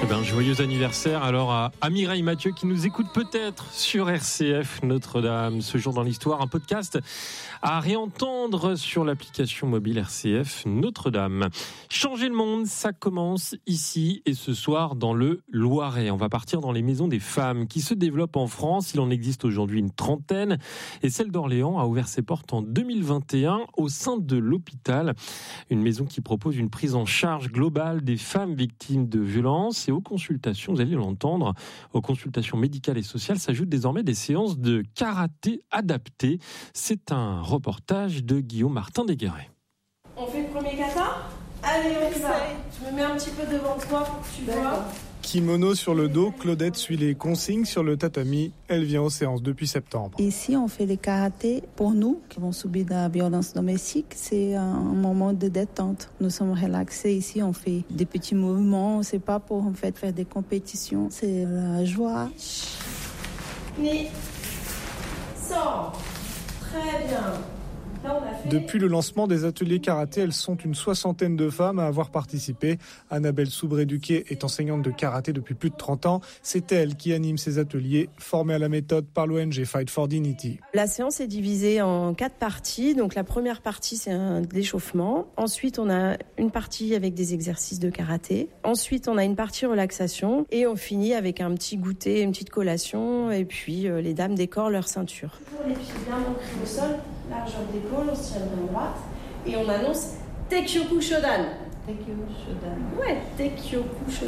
Eh ben, joyeux anniversaire alors à Mireille Mathieu qui nous écoute peut-être sur RCF Notre-Dame. Ce jour dans l'histoire, un podcast à réentendre sur l'application mobile RCF Notre-Dame. Changer le monde, ça commence ici et ce soir dans le Loiret. On va partir dans les maisons des femmes qui se développent en France. Il en existe aujourd'hui une trentaine et celle d'Orléans a ouvert ses portes en 2021 au sein de l'hôpital. Une maison qui propose une prise en charge globale des femmes victimes de violences. Et aux consultations, vous allez l'entendre, aux consultations médicales et sociales s'ajoutent désormais des séances de karaté adaptées. C'est un reportage de Guillaume Martin Desguerets. On fait le premier kata ? Allez, on y va. Je me mets un petit peu devant toi pour que tu vois. Kimono sur le dos, Claudette suit les consignes sur le tatami. Elle vient aux séances depuis septembre. Ici, on fait le karaté pour nous qui vont subir de la violence domestique. C'est un moment de détente. Nous sommes relaxés ici. On fait des petits mouvements. C'est pas pour en fait faire des compétitions. C'est la joie. Ni. Sors. Très bien. Là, on a fait... Depuis le lancement des ateliers karaté, elles sont une soixantaine de femmes à avoir participé. Annabelle Soubré-Duquet est enseignante de karaté depuis plus de 30 ans. C'est elle qui anime ces ateliers, formée à la méthode par l'ONG Fight for Dignity. La séance est divisée en 4 parties. Donc la première partie, c'est un échauffement. Ensuite, on a une partie avec des exercices de karaté. Ensuite, on a une partie relaxation. Et on finit avec un petit goûter, une petite collation. Et puis, les dames décorent leur ceinture. Pour les pieds bien ancrés au sol, largeur d'épaule, on se tient bien droite. Et on annonce Tekyoku Shodan. Tekyoku Shodan. Ouais, Tekyoku Shodan.